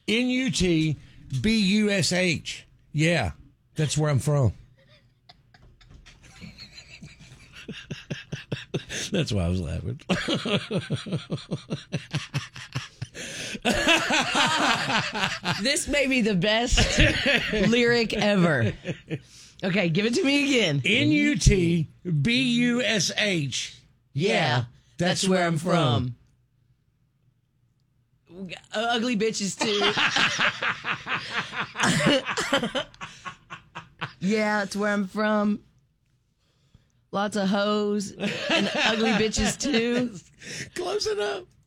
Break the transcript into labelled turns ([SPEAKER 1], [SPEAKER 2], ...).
[SPEAKER 1] N-U-T-B-U-S-H. Yeah, that's where I'm from. That's why I was laughing.
[SPEAKER 2] This may be the best lyric ever. Okay, give it to me again.
[SPEAKER 1] N-U-T-B-U-S-H.
[SPEAKER 2] Yeah, that's where I'm from. Ugly bitches too. Yeah, it's where I'm from. Lots of hoes and ugly bitches too.
[SPEAKER 1] Close enough.